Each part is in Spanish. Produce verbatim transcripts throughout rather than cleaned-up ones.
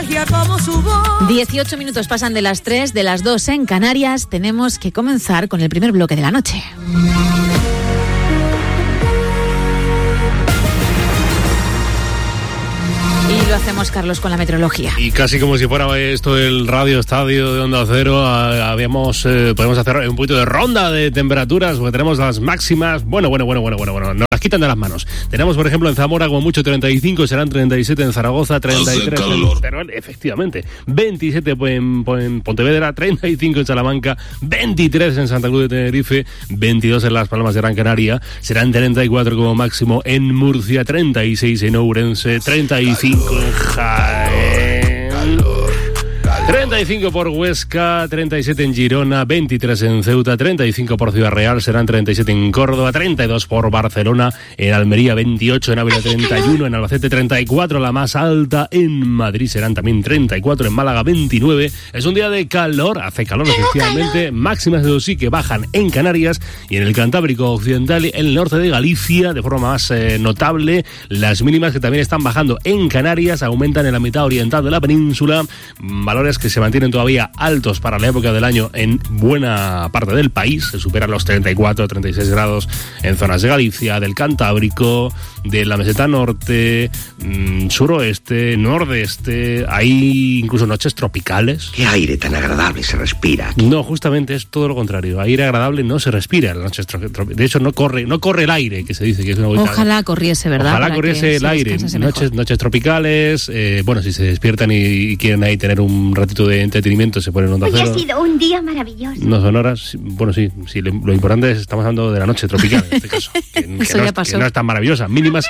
dieciocho minutos pasan de las tres, de las dos en Canarias. Tenemos que comenzar con el primer bloque de la noche. Y lo hacemos, Carlos, con la meteorología. Y casi como si fuera esto el Radio Estadio de Onda Cero, habíamos, eh, podemos hacer un poquito de ronda de temperaturas, porque tenemos las máximas. Bueno, bueno, bueno, bueno, bueno, bueno. Nos las quitan de las manos. Tenemos, por ejemplo, en Zamora como mucho treinta y cinco, serán treinta y siete en Zaragoza, treinta y tres en Teruel, efectivamente, veintisiete en, en Pontevedra, treinta y cinco en Salamanca, veintitrés en Santa Cruz de Tenerife, veintidós en Las Palmas de Gran Canaria, serán treinta y cuatro como máximo en Murcia, treinta y seis en Ourense, treinta y cinco en Jaén, treinta y cinco por Huesca, treinta y siete en Girona, veintitrés en Ceuta, treinta y cinco por Ciudad Real, serán treinta y siete en Córdoba, treinta y dos por Barcelona, en Almería veintiocho, en Ávila treinta y uno, en Albacete treinta y cuatro, la más alta en Madrid serán también treinta y cuatro, en Málaga veintinueve. Es un día de calor, hace calor efectivamente, máximas de sí que bajan en Canarias y en el Cantábrico Occidental, en el norte de Galicia de forma más eh, notable. Las mínimas que también están bajando en Canarias aumentan en la mitad oriental de la península, valores que se mantienen todavía altos para la época del año en buena parte del país. Se superan los treinta y cuatro, treinta y seis grados en zonas de Galicia, del Cantábrico, de la meseta norte, mmm, suroeste, nordeste. Hay incluso noches tropicales. Qué aire tan agradable se respira aquí. No, justamente es todo lo contrario. Aire agradable no se respira en las noches tropicales. De hecho, no corre, no corre el aire, que se dice que es una bonita. Ojalá corriese, ¿verdad? Ojalá Para corriese el aire. Noches, noches tropicales. Eh, bueno, si se despiertan y, y quieren ahí tener un ratito de entretenimiento, se ponen Onda Cero. Hoy ha sido un día maravilloso. No son horas. Bueno, sí, sí lo, lo importante es, estamos hablando de la noche tropical en este caso. Que, que, Eso no, ya es, pasó. que no es tan maravillosa. Mínimas.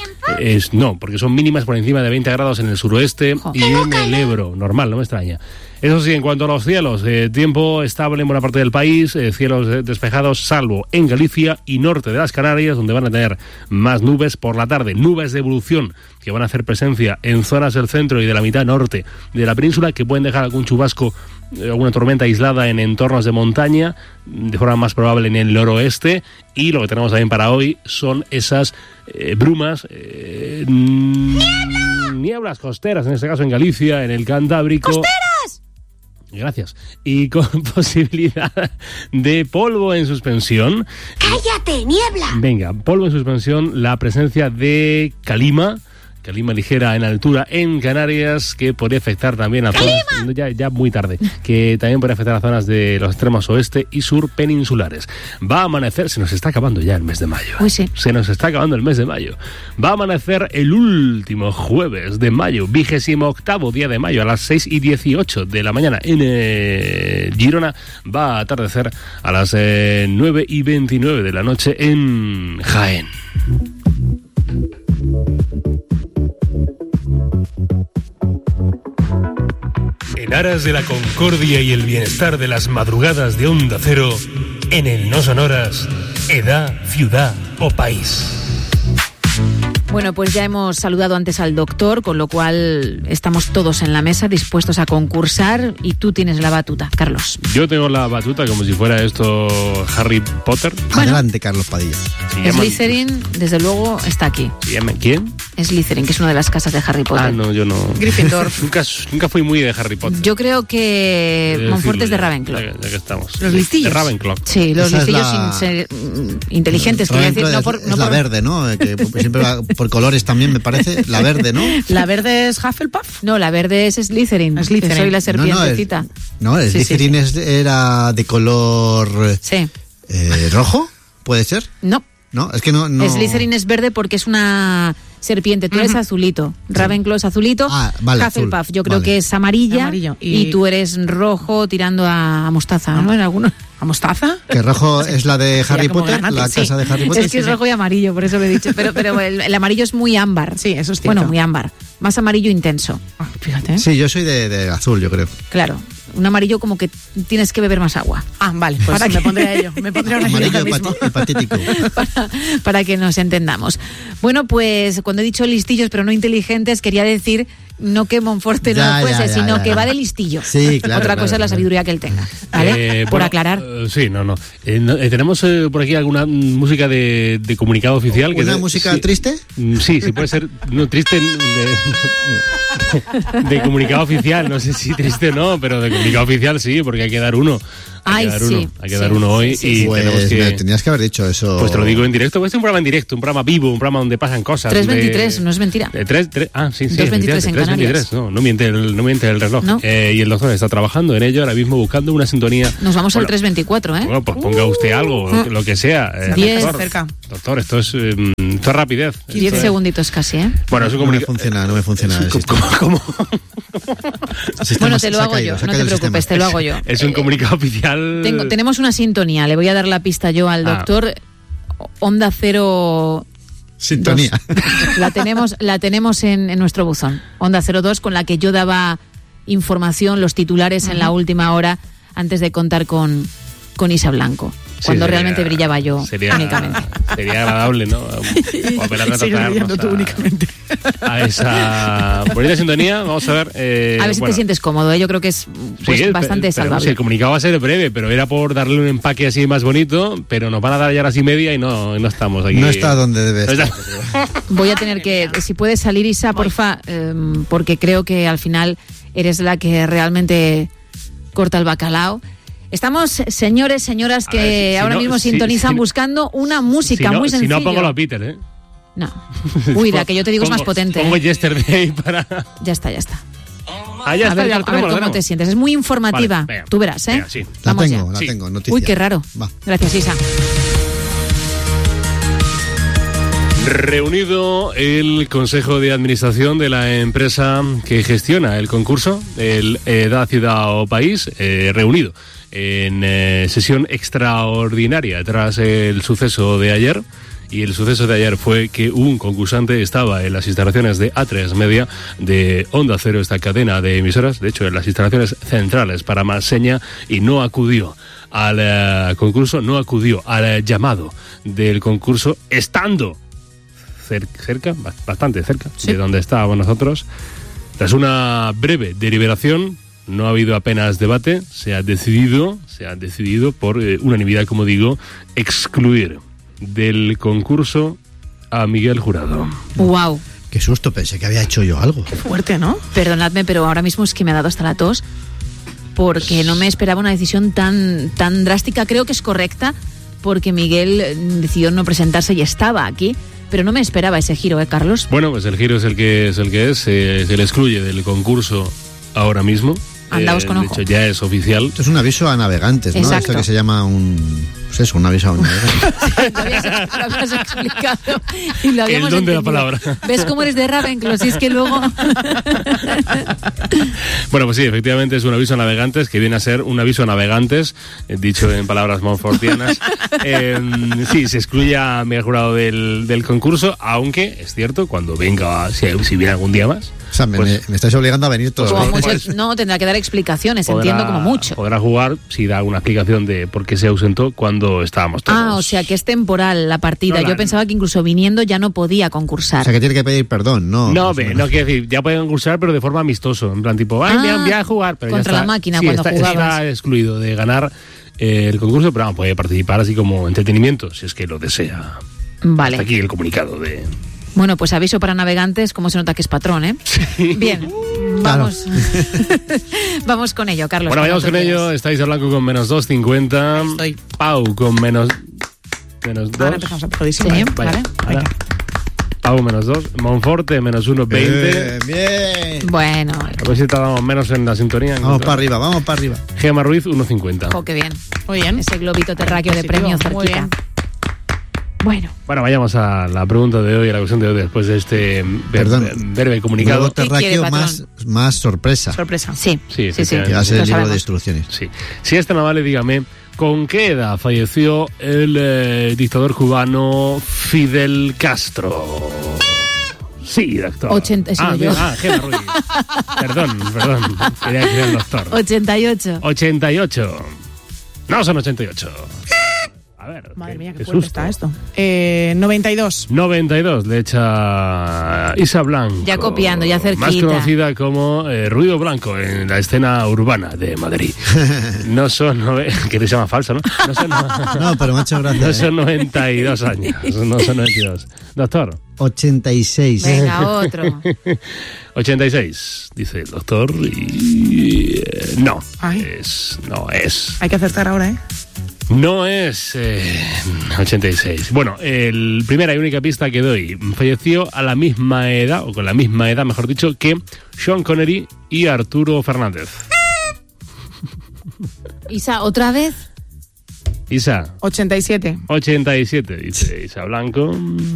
Es, no, porque son mínimas por encima de veinte grados en el suroeste oh. y en el Ebro. Normal, no me extraña. Eso sí, en cuanto a los cielos, eh, tiempo estable en buena parte del país, eh, cielos despejados, salvo en Galicia y norte de las Canarias, donde van a tener más nubes por la tarde. Nubes de evolución que van a hacer presencia en zonas del centro y de la mitad norte de la península, que pueden dejar algún chubasco, eh, alguna tormenta aislada en entornos de montaña, de forma más probable en el noroeste. Y lo que tenemos también para hoy son esas eh, brumas, eh, ¡Niebla! nieblas costeras, en este caso en Galicia, en el Cantábrico. ¡Costeras! Gracias. Y con posibilidad de polvo en suspensión. ¡Cállate, niebla! Venga, polvo en suspensión, la presencia de calima. Calima ligera en altura en Canarias, que podría afectar también a zonas, ya, ya muy tarde, que también podría afectar a zonas de los extremos oeste y sur peninsulares. Va a amanecer, se nos está acabando ya el mes de mayo. Uy, sí. Se nos está acabando el mes de mayo. Va a amanecer el último jueves de mayo, vigésimo octavo día de mayo, a las seis y dieciocho de la mañana en eh, Girona. Va a atardecer a las eh, nueve y veintinueve de la noche en Jaén. En aras de la concordia y el bienestar de las madrugadas de Onda Cero, en el No Sonoras, edad, ciudad o país. Bueno, pues ya hemos saludado antes al doctor, con lo cual estamos todos en la mesa dispuestos a concursar y tú tienes la batuta, Carlos. Yo tengo la batuta como si fuera esto Harry Potter. Bueno, adelante, Carlos Padilla. Slytherin, desde luego, está aquí. ¿Quién? Slytherin, que es una de las casas de Harry Potter. Ah, no, yo no. Gryffindor. nunca, nunca fui muy de Harry Potter. Yo creo que Monfort es de Ravenclaw. Ya, ya que estamos. Los listillos. De Ravenclaw. Sí, los Esa listillos la... sin, inteligentes, quiero decir. No por, es no la por... verde, ¿no? Que siempre va por colores también, me parece. La verde, ¿no? ¿La verde es Hufflepuff? No, la verde es Slytherin. Slytherin. Soy la serpientecita. No, no, Slytherin sí, sí, sí. era de color... Sí. Eh, ¿Rojo? ¿Puede ser? No. No, es que no... no... Slytherin es verde porque es una serpiente. Tú eres uh-huh. azulito. Ravenclaw es azulito. Ah, vale, Hufflepuff azul. yo creo vale. que es amarilla. Amarillo. Y... y tú eres rojo tirando a, a mostaza, ¿no? En algunos... ¿A mostaza? Que rojo es la de Harry Potter, granate, la sí. casa de Harry Potter. Es que es rojo y amarillo, por eso lo he dicho. Pero, pero el, el amarillo es muy ámbar. Sí, eso es cierto. Bueno, muy ámbar. Más amarillo intenso. Ah, fíjate. Sí, yo soy de, de azul, yo creo. Claro. Un amarillo como que tienes que beber más agua. Ah, vale, pues para sí, que... me pondré a ello. Me pondré a ello amarillo mismo. hepatítico. para, para que nos entendamos. Bueno, pues cuando he dicho listillos pero no inteligentes, quería decir no que Monforte no Ya, lo fuese, ya, ya, sino ya, que ya. va de listillo. Sí, claro, Otra claro, cosa es la claro. sabiduría que él tenga, ¿vale? Eh, Por bueno, aclarar. eh, sí, no, no. Eh, no, eh, tenemos eh, por aquí alguna música de, de comunicado oficial. Que ¿Una de- música sí, triste? mm, Sí, sí puede ser. No, triste de, de comunicado oficial. No sé si triste o no, pero de comunicado oficial sí, porque hay que dar uno. Hay Ay, que dar sí, uno. Hay que sí, dar uno hoy sí, y sí. tenemos Pues que. me tenías que haber dicho eso. Pues te lo digo en directo. Este es un programa en directo, un programa vivo, un programa donde pasan cosas. tres de- veintitrés, no es mentira. De tres, tres, ah, sí, sí. dos veintitrés en tres Canarias. veintitrés, no, no miente el, no miente el reloj. No. Eh, y el doctor está trabajando en ello ahora mismo buscando una sintonía. Nos vamos al Bueno, tres veinticuatro, ¿eh? Bueno, pues ponga usted algo, lo que, lo que sea. Eh, Diez. doctor, Cerca. doctor, esto es, eh, esto es rapidez. Diez Esto es- segunditos casi, ¿eh? Bueno, es un No me comunica- funciona, no me funciona el ¿Cómo- sistema. cómo- El sistema Bueno, se- te lo se ha hago caído, yo, se ha no caído te el preocupes, sistema. te lo hago yo. Es un Eh, comunicado oficial. tengo- tenemos una sintonía, le voy a dar la pista yo al Ah. doctor. Onda Cero... Sintonía. dos. La tenemos, la tenemos en, en nuestro buzón. Onda cero dos, con la que yo daba información, los titulares en la última hora, antes de contar con, con Isa Blanco. Sí, Cuando sería- realmente brillaba yo sería, únicamente. Sería agradable, ¿no? Volver a Sigue retratarnos brillando tú a- únicamente. a esa bonita sintonía. Vamos a ver. eh, A ver si bueno, te sientes cómodo, ¿eh? Yo creo que es pues, sí, bastante pero- pero salvable. sí, el comunicado va a ser breve, pero era por darle un empaque así más bonito, pero nos van a dar ya las y media y no, no estamos aquí. No está donde debe No estar. está- Voy a tener que, si puedes salir, Isa, porfa, eh, porque creo que al final eres la que realmente corta el bacalao. Estamos, señores, señoras, A que ver, si- si ahora no- mismo si- sintonizan si- buscando una música si no, muy si sencilla. no pongo los Peter, ¿eh? No. Uy, la que yo te digo es más Pongo- potente. Pongo ¿eh? Yesterday para. Ya está, ya está. Ah, ya a está, ver, ya a lo ver tenemos, lo cómo tenemos. te sientes. Es muy informativa. Vale, venga. Tú verás, ¿eh? Venga, sí. La Vamos tengo, ya. la Sí. tengo, noticia. Uy, qué raro. Va. Gracias, Isa. Reunido el Consejo de Administración de la empresa que gestiona el concurso, el Edad Ciudad o País, eh, reunido en eh, sesión extraordinaria tras el suceso de ayer. Y el suceso de ayer fue que un concursante estaba en las instalaciones de A tres Media, de Onda Cero, esta cadena de emisoras, de hecho en las instalaciones centrales para más seña, y no acudió al eh, concurso, no acudió al eh, llamado del concurso, estando cer- cerca, ba- bastante cerca Sí. de donde estábamos nosotros. Tras una breve deliberación, no ha habido apenas debate, se ha decidido, se ha decidido por eh, unanimidad, como digo, excluir del concurso a Miguel Jurado. Wow. Qué susto, pensé que había hecho yo algo. Fuerte, ¿no? Perdonadme, pero ahora mismo es que me ha dado hasta la tos porque no me esperaba una decisión tan, tan drástica. Creo que es correcta porque Miguel eh, decidió no presentarse y estaba aquí, pero no me esperaba ese giro, ¿eh, Carlos? Bueno, pues el giro es el que es, el que es eh, se le excluye del concurso ahora mismo. Andaos Eh, con de ojo. hecho, ya es oficial. Esto es un aviso a navegantes, ¿no? Exacto. Esto que se llama un... Pues eso, un aviso a un navegante. Lo habías, lo habías explicado y lo habíamos El don de la entendido. palabra. ¿Ves cómo eres de Ravenclaw? Si es que luego... Bueno, pues sí, efectivamente es un aviso a navegantes que viene a ser un aviso a navegantes, eh, dicho en palabras monfortianas. Eh, sí, se excluye a Miguel Jurado del, del concurso, aunque es cierto, cuando venga, si, si viene algún día más, O sea, me, pues me- me estáis obligando a venir todos Como los mucho- días. no, tendrá que dar explicaciones, podrá- entiendo como mucho. podrá jugar si da una explicación de por qué se ausentó cuando estábamos todos. Ah, o sea que es temporal la partida. No, la- Yo pensaba que incluso viniendo ya no podía concursar. O sea, que tiene que pedir perdón, ¿no? No, Más o ve, menos. no quiero decir, ya pueden concursar, pero de forma amistoso. En plan, tipo, ay, Ah, me voy a jugar. Pero ya contra está- la máquina sí, cuando está, jugabas. está excluido de ganar eh, el concurso, pero vamos, puede participar así como entretenimiento, si es que lo desea. Vale. Hasta aquí el comunicado de... Bueno, pues aviso para navegantes, como se nota que es patrón, ¿eh? Bien, vamos. Vamos con ello, Carlos. Bueno, cuando vayamos tú con ello. quieras. Estáis hablando con menos dos cincuenta. estoy. Pau con menos, menos dos. Ahora empezamos a aplaudir. Sí, Vale. Vaya, vale. ahora. Pau menos dos. Monforte menos uno veinte. Bien, bien. Bueno, A ver si tardamos menos en la sintonía. Vamos para arriba, vamos para arriba. Gema Ruiz, uno cincuenta. ojo, qué bien. Muy bien. Ese globito terráqueo de Positivo, premio muy cerquita. bien. Bueno, Bueno, vayamos a la pregunta de hoy, a la cuestión de hoy, después de este ver- Perdón. breve comunicado. Globo ¿Qué quiere, terráqueo patrón? más, más sorpresa. Sorpresa. sí, Sí, sí, sí. efectivamente. Que va a ser lo el libro sabemos. de instrucciones. Sí. Si es tan amable, dígame, ¿con qué edad falleció el eh, dictador cubano Fidel Castro? Sí, doctor. Ochenta- sí, ah, yo. bien, ah, Gema Ruiz. Perdón, perdón. Quería decir el doctor. ochenta y ocho. ochenta y ocho. No son ochenta y ocho. A ver. Madre qué, mía, qué, qué fuerte susto. está esto. Eh, noventa y dos. noventa y dos le echa Isa Blanco. Ya copiando, ya cerquita. Más conocida como eh, Ruido Blanco en la escena urbana de Madrid. No son... nove- que te llama falso, ¿no? No son, no, No, pero me ha hecho gracia. no ¿eh? son noventa y dos años. No son noventa y dos. Doctor. ochenta y seis. Venga, otro. ochenta y seis, dice el doctor. Y... eh, no. Ay. Es, no es... Hay que acertar ahora, ¿eh? No es eh, ochenta y seis. Bueno, el primera y única pista que doy. Falleció a la misma edad, o con la misma edad, mejor dicho, que Sean Connery y Arturo Fernández. Isa, ¿otra vez? Isa, ochenta y siete. ochenta y siete, dice Isa Blanco.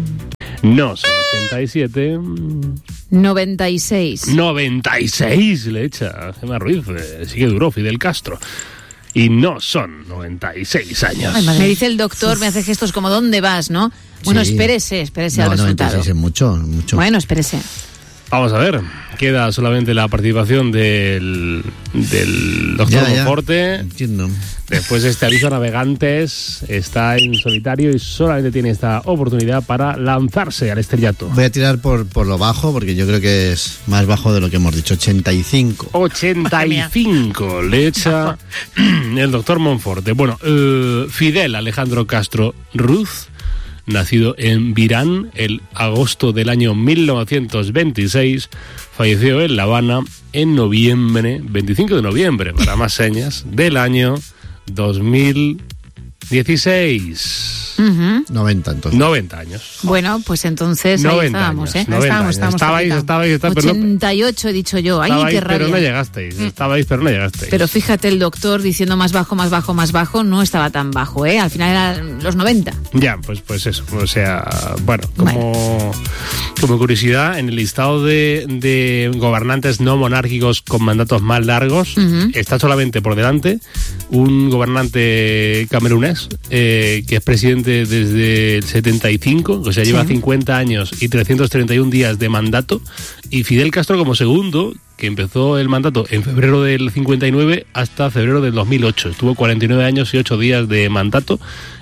No, son ochenta y siete. noventa y seis. noventa y seis le echa Gemma Ruiz. Eh, sí que duró Fidel Castro. Y no son noventa y seis años. Ay, me dice el doctor, me hace gestos como ¿dónde vas, no? Bueno, Sí. espérese, espérese No, al noventa y resultado. seis es mucho, mucho. Bueno, espérese. Vamos a ver, queda solamente la participación del, del doctor Ya, ya. Monforte. Entiendo. Después de este aviso a navegantes, está en solitario y solamente tiene esta oportunidad para lanzarse al estrellato. Voy a tirar por, por lo bajo, porque yo creo que es más bajo de lo que hemos dicho. ochenta y cinco. ochenta y cinco le echa el doctor Monforte. Bueno, eh, Fidel Alejandro Castro Ruz, nacido en Virán el agosto del año mil novecientos veintiséis, falleció en La Habana en noviembre, veinticinco de noviembre, para más señas, del año dos mil dieciséis. Ujú. noventa, entonces. noventa años. Bueno, pues entonces ahí noventa estábamos, años, ¿eh? noventa Estábamos, años. estábamos Estabais, cerquita. estabais, estabais, pero no, ochenta y ocho he dicho yo. Ay, estabais, qué pero rabia. no llegasteis. Estabais, pero no llegasteis. Pero fíjate, el doctor diciendo más bajo, más bajo, más bajo, no estaba tan bajo, ¿eh? Al final eran los noventa. Ya, pues, pues eso. O sea, bueno, como, como curiosidad, en el listado de, de gobernantes no monárquicos con mandatos más largos, Ujú. está solamente por delante un gobernante camerunés eh, que es presidente desde el setenta y cinco, o sea, lleva Sí. cincuenta años y trescientos treinta y un días de mandato, y Fidel Castro como segundo, que empezó el mandato en febrero del cincuenta y nueve hasta febrero del dos mil ocho. Estuvo cuarenta y nueve años y ocho días de mandato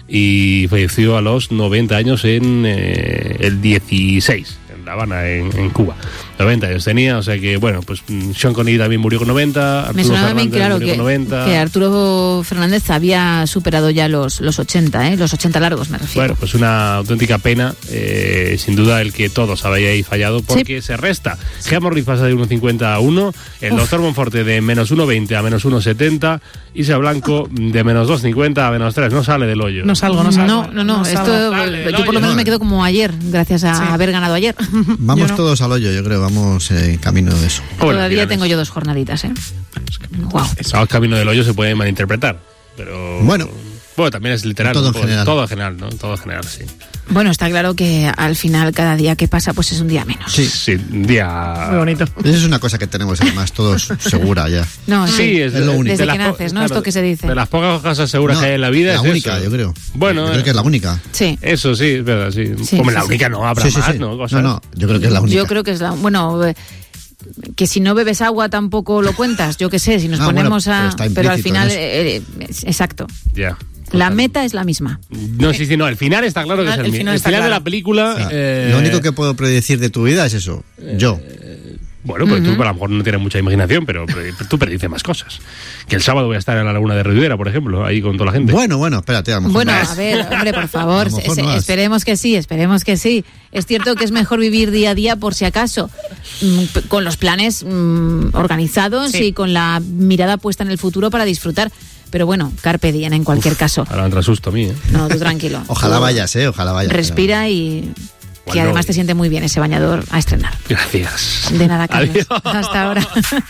y falleció a los noventa años en eh, el dieciséis, en La Habana, en, en Cuba. noventa años tenía, o sea que, bueno, pues mm, Sean Connery también murió con noventa, Arturo Me sonaba bien Fernández claro murió que, con noventa. que Arturo Fernández había superado ya los, los ochenta, ¿eh? Los ochenta largos, me refiero. Bueno, pues una auténtica pena, eh, sin duda el que todos habíais fallado, porque se resta. Gemma Ruiz pasa de uno cincuenta a uno, el Uf. doctor Monforte de menos uno veinte a menos uno setenta, Isa Blanco de menos dos cincuenta a menos tres, no sale del hoyo. No salgo, no salgo. No, no, no, esto salgo. Dale, yo por lo oye. menos me quedo como ayer, gracias a Sí. haber ganado ayer. Vamos Yo no. todos al hoyo, yo creo. Vamos en camino de eso. Bueno, Todavía finales. tengo yo dos jornaditas, ¿eh? Wow. El camino del hoyo se puede malinterpretar, pero... Bueno. Bueno, también es literal. Todo un en poco, general. Todo en general, ¿no? Todo en general, sí. Bueno, está claro que al final cada día que pasa pues es un día menos. Sí. Sí, un día... Muy bonito. Esa es una cosa que tenemos además todos segura ya. No, Sí, es, es lo único. Desde de que las po- naces, ¿no? claro, Esto que se dice. De las pocas cosas seguras No, que hay en la vida la es única, eso. yo creo. Bueno, yo creo que es la única. Sí. Eso sí, es verdad, sí. Sí, Como sí, la sí. única no habrá Sí, sí, más, sí. ¿no? Cosas. No, no, yo creo que es la única. Yo creo que es la... Bueno, eh, que si no bebes agua tampoco lo cuentas, yo qué sé, si nos Ah, bueno, ponemos pero a... está Pero al implícito final, en eso. eh, eh, exacto. Ya. La Total. meta es la misma. No, sí, sí, no. El final está claro que es el, El mi- final el está final de claro. la película. O sea, eh, Lo único que puedo predecir de tu vida es eso. Yo. Bueno, pues tú a lo mejor no tienes mucha imaginación, pero pre- tú predices más cosas. Que el sábado voy a estar en la Laguna de Ribera, por ejemplo, ahí con toda la gente. Bueno, bueno, espérate, a lo mejor Bueno, más. a ver, hombre, por favor, A lo mejor se- más. esperemos que sí, esperemos que sí. Es cierto que es mejor vivir día a día por si acaso, mm, p- con los planes mm, organizados Sí. y con la mirada puesta en el futuro para disfrutar. Pero bueno, carpe diem en cualquier caso. Ahora me entra susto a mí, ¿eh? No, tú tranquilo. Ojalá Tú vayas, eh, ojalá vayas. Respira y que Cuando- además te siente muy bien ese bañador a estrenar. Gracias. De nada, Carlos. Adiós. Hasta ahora.